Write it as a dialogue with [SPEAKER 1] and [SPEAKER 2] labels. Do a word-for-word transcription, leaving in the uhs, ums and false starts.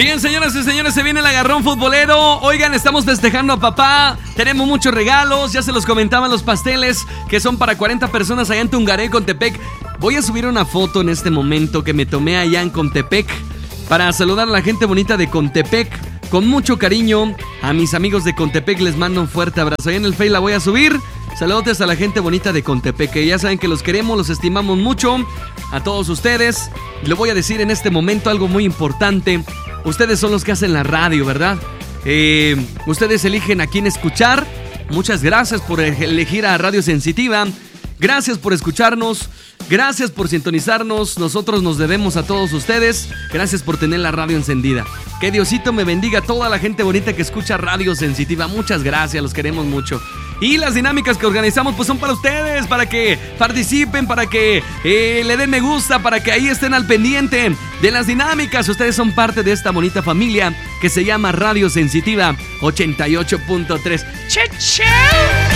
[SPEAKER 1] Bien, señoras y señores, se viene el agarrón futbolero. Oigan, estamos festejando a papá. Tenemos muchos regalos. Ya se los comentaban los pasteles que son para cuarenta personas allá en Tungaré, Contepec. Voy a subir una foto en este momento que me tomé allá en Contepec para saludar a la gente bonita de Contepec. Con mucho cariño, a mis amigos de Contepec les mando un fuerte abrazo. Ahí en el Face la voy a subir. Saludos a la gente bonita de Contepec, que ya saben que los queremos, los estimamos mucho. A todos ustedes. Le voy a decir en este momento algo muy importante. Ustedes son los que hacen la radio, ¿verdad? Eh, ustedes eligen a quién escuchar. Muchas gracias por elegir a Radio Sensitiva. Gracias por escucharnos. Gracias por sintonizarnos. Nosotros nos debemos a todos ustedes. Gracias por tener la radio encendida. Que Diosito me bendiga a toda la gente bonita que escucha Radio Sensitiva. Muchas gracias, los queremos mucho. Y las dinámicas que organizamos pues son para ustedes, para que participen, para que eh, le den me gusta, para que ahí estén al pendiente de las dinámicas. Ustedes son parte de esta bonita familia que se llama Radio Sensitiva ochenta y ocho punto tres. ¡Che, che!